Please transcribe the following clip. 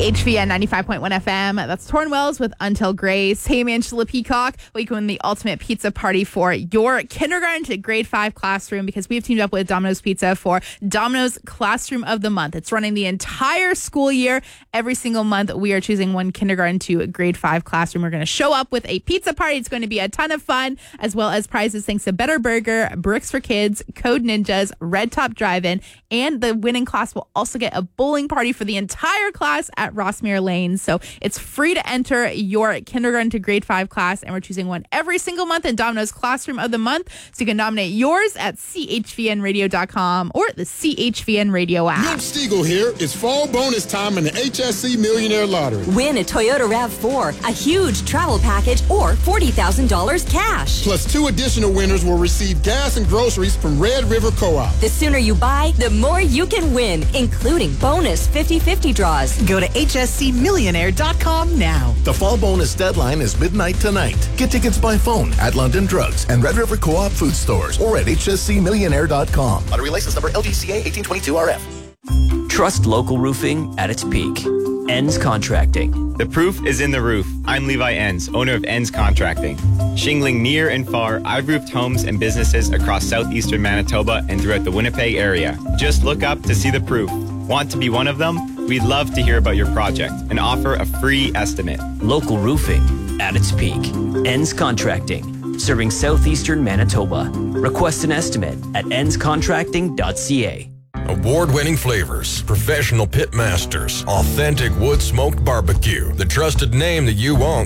CHVN 95.1 FM. That's Torrin Wells with Until Grace. Hey, I'm Angela Peacock. We can win the ultimate pizza party for your kindergarten to grade 5 classroom because we've teamed up with Domino's Pizza for Domino's Classroom of the Month. It's running the entire school year. Every single month, we are choosing one kindergarten to grade 5 classroom. We're going to show up with a pizza party. It's going to be a ton of fun, as well as prizes thanks to Better Burger, Bricks for Kids, Code Ninjas, Red Top Drive-In, and the winning class will also get a bowling party for the entire class at Rossmere Lane. So it's free to enter your kindergarten to grade 5 class, and we're choosing one every single month in Domino's Classroom of the Month. So you can nominate yours at chvnradio.com or the CHVN Radio app. Young Stiegel here. It's fall bonus time in the HSC Millionaire Lottery. Win a Toyota RAV4, a huge travel package, or $40,000 cash. Plus 2 additional winners will receive gas and groceries from Red River Co-op. The sooner you buy, the more you can win, including bonus 50-50 draws. Go to hscmillionaire.com now. The fall bonus deadline is midnight tonight. Get tickets by phone at London Drugs and Red River Co-op food stores or at hscmillionaire.com. Lottery license number LGCA 1822RF. Trust local roofing at its peak. Ends Contracting. The proof is in the roof. I'm Levi Enns, owner of Enns Contracting. Shingling near and far, I've roofed homes and businesses across southeastern Manitoba and throughout the Winnipeg area. Just look up to see the proof. Want to be one of them? We'd love to hear about your project and offer a free estimate. Local roofing at its peak. Ends Contracting. Serving southeastern Manitoba. Request an estimate at ennscontracting.ca. Award-winning flavors, professional pit masters, authentic wood-smoked barbecue, the trusted name that you want